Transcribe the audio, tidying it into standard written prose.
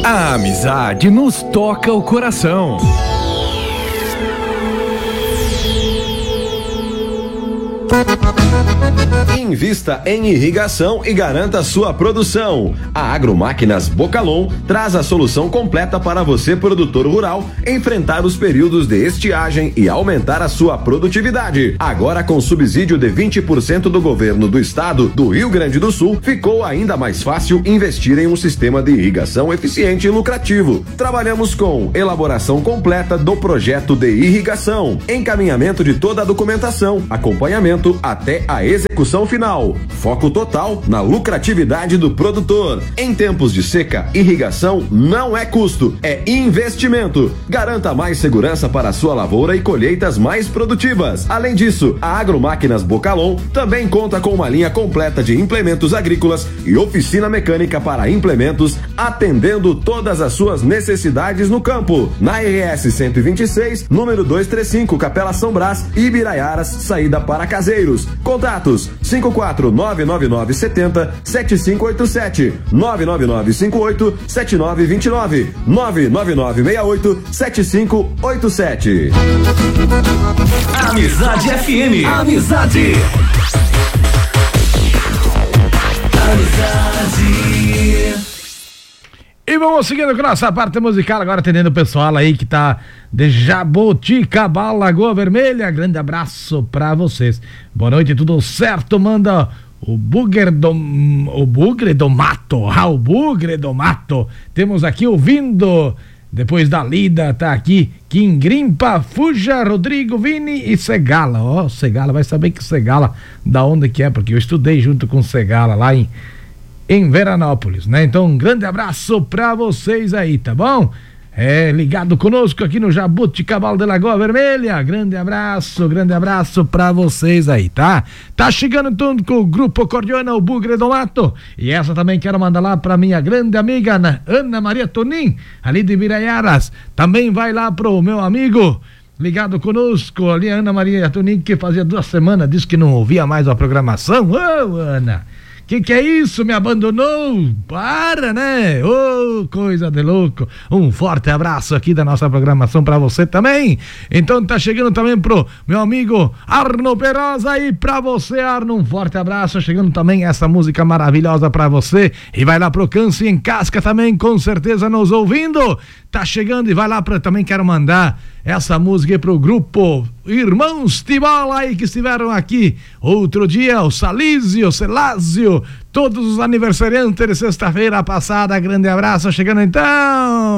A amizade nos toca o coração. Invista em irrigação e garanta sua produção. A Agromáquinas Bocalon traz a solução completa para você, produtor rural, enfrentar os períodos de estiagem e aumentar a sua produtividade. Agora, com subsídio de 20% do governo do estado do Rio Grande do Sul, ficou ainda mais fácil investir em um sistema de irrigação eficiente e lucrativo. Trabalhamos com elaboração completa do projeto de irrigação, encaminhamento de toda a documentação, acompanhamento até a execução final. Foco total na lucratividade do produtor. Em tempos de seca, irrigação não é custo, é investimento. Garanta mais segurança para a sua lavoura e colheitas mais produtivas. Além disso, a Agromáquinas Bocalon também conta com uma linha completa de implementos agrícolas e oficina mecânica para implementos, atendendo todas as suas necessidades no campo. Na RS 126, número 235, Capela São Brás, Ibiraiaras, saída para Caseiros. Contatos 54999707587, 999587929, 999687587. Amizade FM. Amizade. E vamos seguindo com nossa parte musical, agora atendendo o pessoal aí que tá de Jaboticabal, Lagoa Vermelha. Grande abraço pra vocês. Boa noite, tudo certo? Manda o Bugre do Mato. O Bugre do Mato. Temos aqui ouvindo, depois da lida, tá aqui Kim Grimpa, Fuja, Rodrigo, Vini e Segala. Ó, Segala, vai saber que Segala, da onde que é, porque eu estudei junto com Segala lá em Veranópolis, né? Então, um grande abraço pra vocês aí, tá bom? Ligado conosco aqui no Jaboticabal de Lagoa Vermelha. Grande abraço pra vocês aí, tá? Tá chegando tudo com o Grupo Cordiona, o Bugre do Mato. E essa também quero mandar lá pra minha grande amiga Ana Maria Tonin, ali de Ibiraiaras. Também vai lá pro meu amigo ligado conosco ali, a Ana Maria Tonin, que fazia 2 semanas disse que não ouvia mais a programação. Ô, Ana, que é isso? Me abandonou? Para, né? Ô, coisa de louco. Um forte abraço aqui da nossa programação pra você também. Então tá chegando também pro meu amigo Arno Perosa e pra você, Arno, um forte abraço. Chegando também essa música maravilhosa pra você. E vai lá pro Câncer em Casca também, com certeza nos ouvindo. Tá chegando e vai lá pra, também quero mandar essa música aí pro grupo Irmãos Tibola aí que estiveram aqui outro dia, o Salísio, o Celásio, todos os aniversariantes de sexta-feira passada. Grande abraço, chegando então.